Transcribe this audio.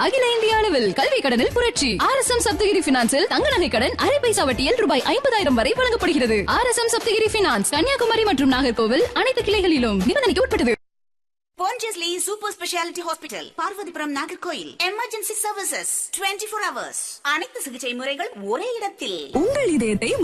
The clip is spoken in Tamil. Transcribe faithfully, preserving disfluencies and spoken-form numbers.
அகில இந்திய அளவில் கல்வி கடனில் புரட்சி. ஆர் எஸ் எம் சப்தகிரி பினான்சில் தங்க நகை கடன் அரை பைசா வட்டியில் ரூபாய் ஐம்பதாயிரம் வரை வழங்கப்படுகிறது. R S M Saptagiri finance, Kanyakumari மற்றும் நாகர்கோவில் அனைத்து கிளைகளிலும். நிபந்தனைக்கு உட்பட்டது. Pondicherry Super Speciality Hospital, Parvathipuram, Nagercoil. Emergency services twenty four hours. அனைத்து சிகிச்சை முறைகள் ஒரே இடத்தில். உங்கள் இதயத்தை